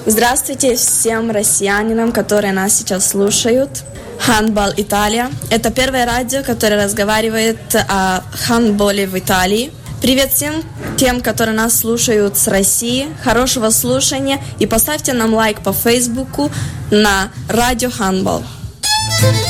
Здравствуйте всем россиянам, которые нас сейчас слушают. Handball Италия. Это первое радио, которое разговаривает о хандболе в Италии. Привет всем тем, которые нас слушают с России. Хорошего слушания и поставьте нам лайк по Фейсбуку на радио Handball.